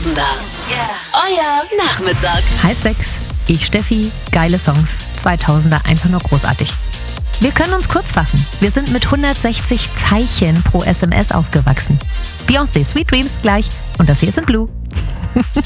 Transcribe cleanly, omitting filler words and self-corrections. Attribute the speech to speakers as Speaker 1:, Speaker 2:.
Speaker 1: 2000er. Euer Nachmittag.
Speaker 2: 5:30. Ich, Steffi, geile Songs. 2000er, einfach nur großartig. Wir können uns kurz fassen. Wir sind mit 160 Zeichen pro SMS aufgewachsen. Beyoncé, Sweet Dreams gleich. Und das hier ist in Blue.